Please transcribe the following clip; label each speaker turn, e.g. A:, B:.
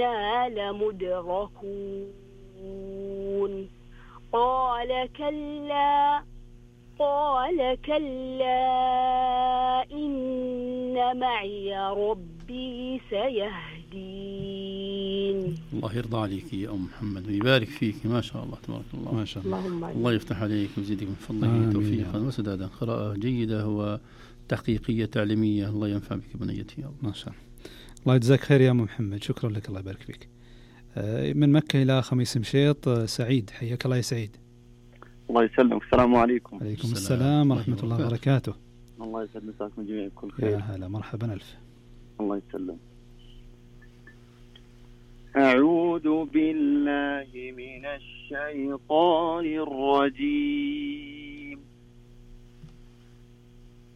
A: إنا لمدركون قال كلا إن معي ربي سيهدين.
B: الله يرضى عليك يا أم محمد ويبارك فيك، ما شاء الله تبارك الله،
C: ما شاء الله.
B: الله يفتح عليك ويزيدك من فضله توفيقا وسدادا، قراءة جيدة وتحقيقية تعليمية، الله ينفع بك بنيتي يا الله.
C: ما شاء الله. الله يجزاك خير يا أم محمد، شكرا لك، الله يبارك فيك. من مكة إلى خميس مشيط، سعيد، حياك الله يا سعيد.
D: الله يسلمك، السلام عليكم.
C: عليكم السلام ورحمة الله وبركاته.
D: الله يسعد مساكم جميعا بكل خير.
C: يا هلا، مرحبا ألف.
D: الله يسلم. أعوذ بالله من الشيطان الرجيم.